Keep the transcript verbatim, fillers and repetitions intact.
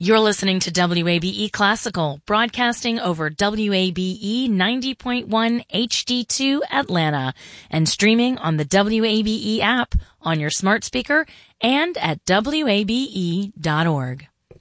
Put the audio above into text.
You're listening to W A B E Classical, broadcasting over W A B E ninety point one H D two Atlanta and streaming on the W A B E app on your smart speaker and at W A B E dot org.